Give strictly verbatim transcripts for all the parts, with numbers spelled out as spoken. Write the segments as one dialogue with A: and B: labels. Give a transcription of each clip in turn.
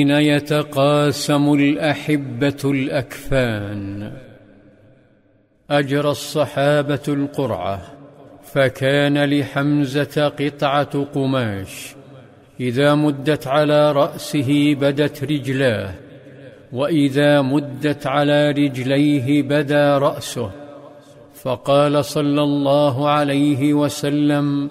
A: يتقاسم الأحبة الأكفان. أجرى الصحابة القرعة، فكان لحمزة قطعة قماش إذا مدت على رأسه بدت رجلاه، وإذا مدت على رجليه بدا رأسه، فقال صلى الله عليه وسلم: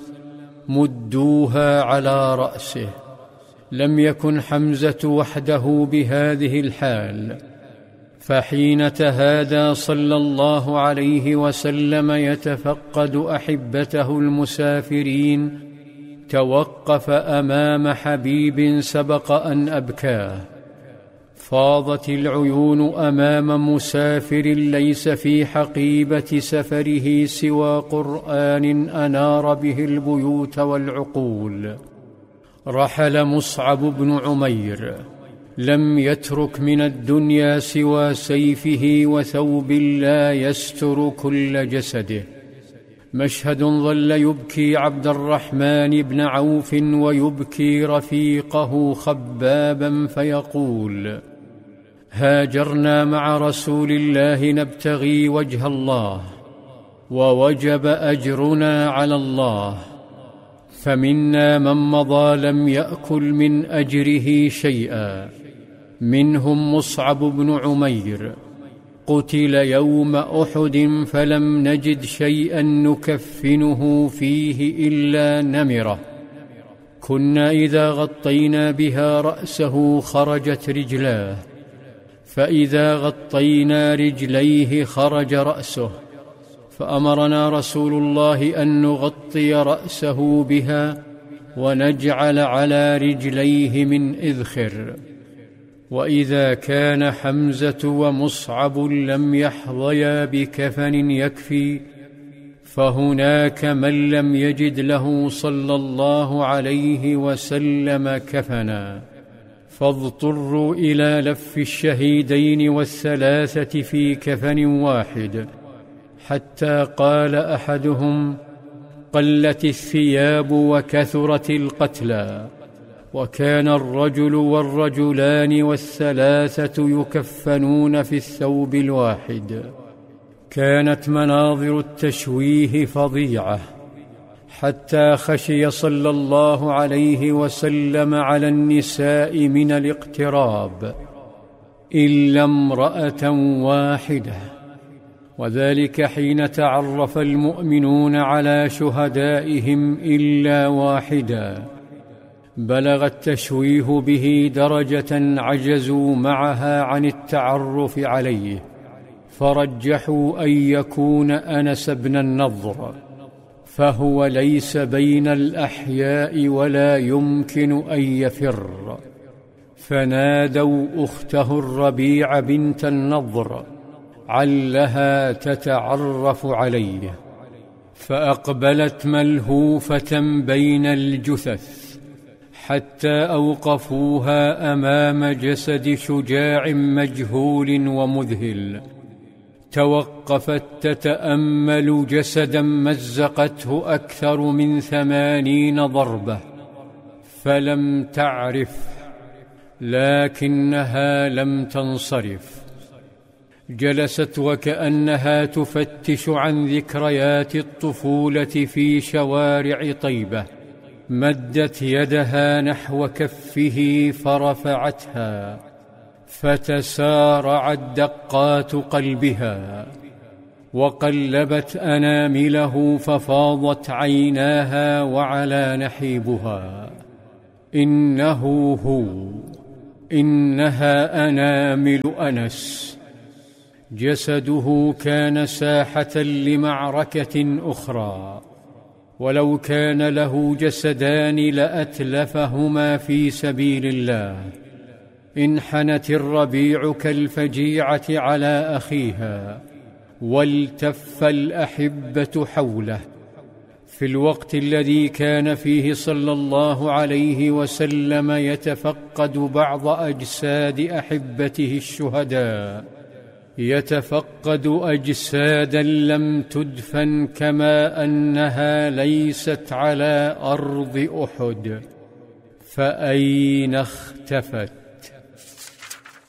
A: مدوها على رأسه. لم يكن حمزة وحده بهذه الحال، فحين تهادى صلى الله عليه وسلم يتفقد أحبته المسافرين توقف أمام حبيب سبق أن أبكاه. فاضت العيون أمام مسافر ليس في حقيبة سفره سوى قرآن أنار به البيوت والعقول. رحل مصعب بن عمير، لم يترك من الدنيا سوى سيفه وثوب لا يستر كل جسده. مشهد ظل يبكي عبد الرحمن بن عوف ويبكي رفيقه خبابا فيقول: هاجرنا مع رسول الله نبتغي وجه الله، ووجب أجرنا على الله، فمنا من مضى لم يأكل من أجره شيئا، منهم مصعب بن عمير، قتل يوم أحد فلم نجد شيئا نكفنه فيه إلا نمرة، كنا إذا غطينا بها رأسه خرجت رجلاه، فإذا غطينا رجليه خرج رأسه، فأمرنا رسول الله أن نغطي رأسه بها ونجعل على رجليه من إذخر. وإذا كان حمزة ومصعب لم يحظيا بكفن يكفي، فهناك من لم يجد له صلى الله عليه وسلم كفنا، فاضطروا إلى لف الشهيدين والثلاثة في كفن واحد، حتى قال أحدهم: قلت الثياب وكثرت القتلى، وكان الرجل والرجلان والثلاثة يكفنون في الثوب الواحد. كانت مناظر التشويه فظيعة، حتى خشي صلى الله عليه وسلم على النساء من الاقتراب إلا امرأة واحدة، وذلك حين تعرف المؤمنون على شهدائهم إلا واحدا، بلغ التشويه به درجة عجزوا معها عن التعرف عليه، فرجحوا أن يكون أنس بن النضر، فهو ليس بين الأحياء ولا يمكن أن يفر، فنادوا أخته الربيع بنت النضر علها تتعرف عليه، فأقبلت ملهوفة بين الجثث حتى أوقفوها أمام جسد شجاع مجهول ومذهل. توقفت تتأمل جسدا مزقته أكثر من ثمانين ضربة، فلم تعرف، لكنها لم تنصرف. جلست وكأنها تفتش عن ذكريات الطفولة في شوارع طيبة، مدت يدها نحو كفه فرفعتها، فتسارعت دقات قلبها، وقلبت أنامله ففاضت عيناها وعلى نحيبها. إنه هو، إنها أنامل أنس. جسده كان ساحة لمعركة أخرى، ولو كان له جسدان لأتلفهما في سبيل الله. انحنت الربيع كالفجيعة على أخيها، والتف الأحبة حوله، في الوقت الذي كان فيه صلى الله عليه وسلم يتفقد بعض أجساد أحبته الشهداء، يتفقد أجسادا لم تدفن، كما أنها ليست على أرض أحد، فأين اختفت؟